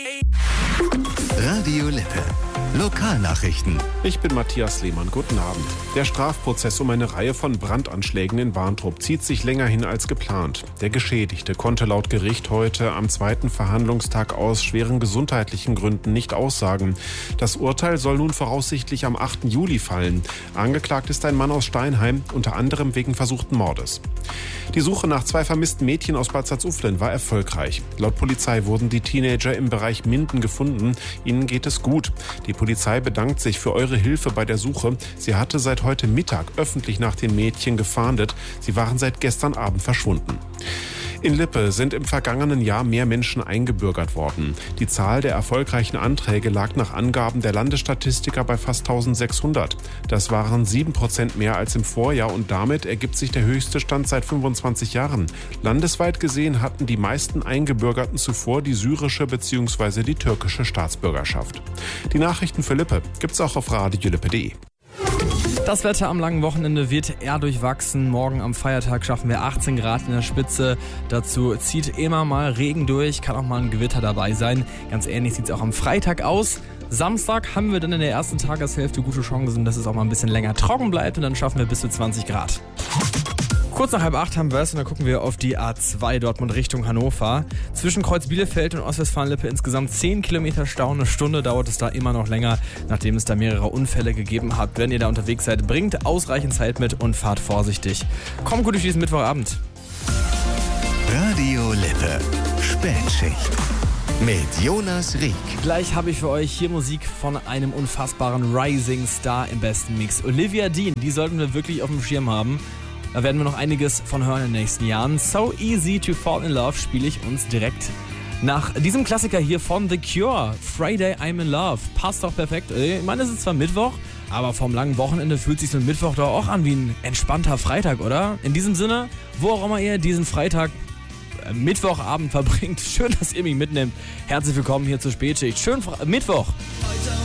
Radio Lippe. Lokalnachrichten. Ich bin Matthias Lehmann. Guten Abend. Der Strafprozess um eine Reihe von Brandanschlägen in Warntrup zieht sich länger hin als geplant. Der Geschädigte konnte laut Gericht heute am zweiten Verhandlungstag aus schweren gesundheitlichen Gründen nicht aussagen. Das Urteil soll nun voraussichtlich am 8. Juli fallen. Angeklagt ist ein Mann aus Steinheim, unter anderem wegen versuchten Mordes. Die Suche nach 2 vermissten Mädchen aus Bad Salzuflen war erfolgreich. Laut Polizei wurden die Teenager im Bereich Minden gefunden. Ihnen geht es gut. Die Polizei bedankt sich für eure Hilfe bei der Suche. Sie hatte seit heute Mittag öffentlich nach den Mädchen gefahndet. Sie waren seit gestern Abend verschwunden. In Lippe sind im vergangenen Jahr mehr Menschen eingebürgert worden. Die Zahl der erfolgreichen Anträge lag nach Angaben der Landesstatistiker bei fast 1600. Das waren 7% mehr als im Vorjahr und damit ergibt sich der höchste Stand seit 25 Jahren. Landesweit gesehen hatten die meisten Eingebürgerten zuvor die syrische bzw. die türkische Staatsbürgerschaft. Die Nachrichten für Lippe gibt's auch auf radiolippe.de. Das Wetter am langen Wochenende wird eher durchwachsen. Morgen am Feiertag schaffen wir 18 Grad in der Spitze. Dazu zieht immer mal Regen durch, kann auch mal ein Gewitter dabei sein. Ganz ähnlich sieht es auch am Freitag aus. Samstag haben wir dann in der ersten Tageshälfte gute Chancen, dass es auch mal ein bisschen länger trocken bleibt und dann schaffen wir bis zu 20 Grad. Kurz nach 7:30 haben wir es und dann gucken wir auf die A2 Dortmund Richtung Hannover. Zwischen Kreuz Bielefeld und Ostwestfalen-Lippe insgesamt 10 Kilometer Stau. Eine Stunde dauert es da immer noch länger, nachdem es da mehrere Unfälle gegeben hat. Wenn ihr da unterwegs seid, bringt ausreichend Zeit mit und fahrt vorsichtig. Kommt gut durch diesen Mittwochabend. Radio Lippe. Spätschicht. Mit Jonas Rieck. Gleich habe ich für euch hier Musik von einem unfassbaren Rising Star im besten Mix. Olivia Dean, die sollten wir wirklich auf dem Schirm haben. Da werden wir noch einiges von hören in den nächsten Jahren. So Easy to Fall in Love spiele ich uns direkt nach diesem Klassiker hier von The Cure. Friday I'm in Love. Passt doch perfekt. Ich meine, es ist zwar Mittwoch, aber vom langen Wochenende fühlt sich so ein Mittwoch doch auch an wie ein entspannter Freitag, oder? In diesem Sinne, wo auch immer ihr diesen Freitag, Mittwochabend verbringt, schön, dass ihr mich mitnehmt. Herzlich willkommen hier zur Spätschicht. Schönen Mittwoch.